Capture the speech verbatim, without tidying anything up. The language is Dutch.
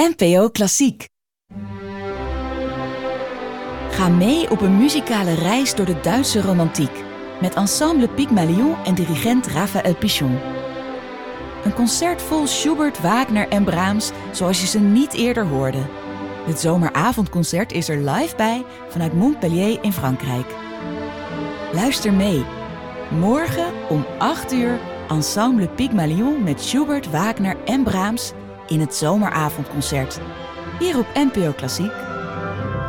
N P O Klassiek. Ga mee op een muzikale reis door de Duitse romantiek met ensemble Pygmalion en dirigent Raphaël Pichon. Een concert vol Schubert, Wagner en Brahms zoals je ze niet eerder hoorde. Het zomeravondconcert is er live bij vanuit Montpellier in Frankrijk. Luister mee. Morgen om acht uur ensemble Pygmalion met Schubert, Wagner en Brahms in het zomeravondconcert. Hier op N P O Klassiek.